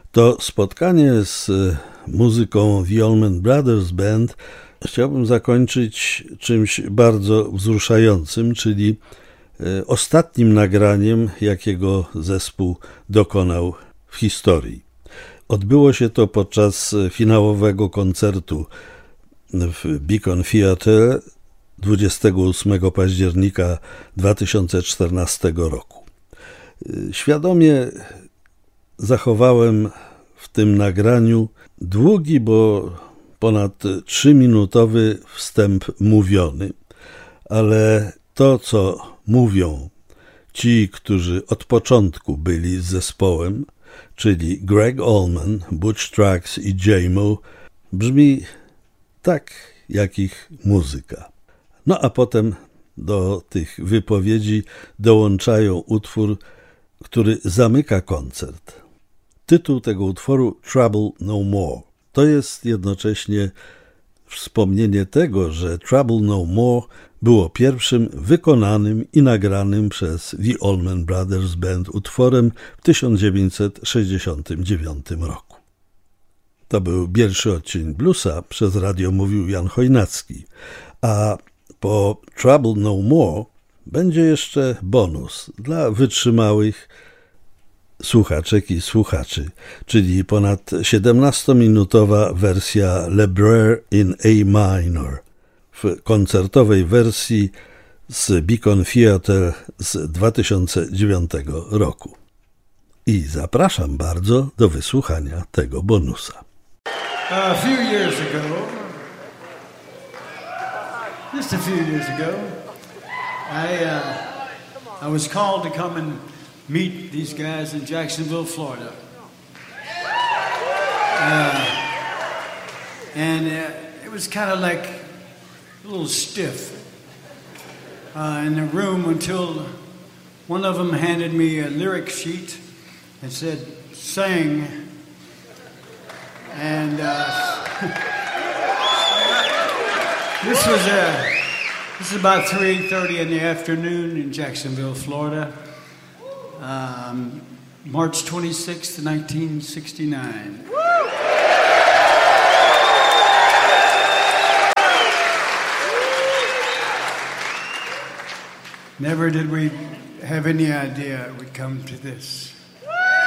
To spotkanie z muzyką The Allman Brothers Band chciałbym zakończyć czymś bardzo wzruszającym, czyli ostatnim nagraniem, jakiego zespół dokonał w historii. Odbyło się to podczas finałowego koncertu w Beacon Theatre 28 października 2014 roku. Świadomie zachowałem w tym nagraniu długi, bo ponad 3-minutowy wstęp mówiony, ale to, co mówią ci, którzy od początku byli z zespołem, czyli Gregg Allman, Butch Trucks i J-Mo, brzmi tak jak ich muzyka. No a potem do tych wypowiedzi dołączają utwór, który zamyka koncert. Tytuł tego utworu Trouble No More. To jest jednocześnie wspomnienie tego, że Trouble No More było pierwszym wykonanym i nagranym przez The Allman Brothers Band utworem w 1969 roku. To był pierwszy odcień bluesa, przez radio mówił Jan Chojnacki, a po Trouble No More będzie jeszcze bonus dla wytrzymałych słuchaczek i słuchaczy, czyli ponad 17-minutowa wersja Le Breur in A minor w koncertowej wersji z Beacon Theatre z 2009 roku. I zapraszam bardzo do wysłuchania tego bonusa. A few years ago, I was called to come and meet these guys in Jacksonville, Florida. It was kind of like a little stiff in the room until one of them handed me a lyric sheet and said, "Sing." And this is about 3:30 in the afternoon in Jacksonville, Florida. March 26th, 1969. Never did we have any idea it would come to this.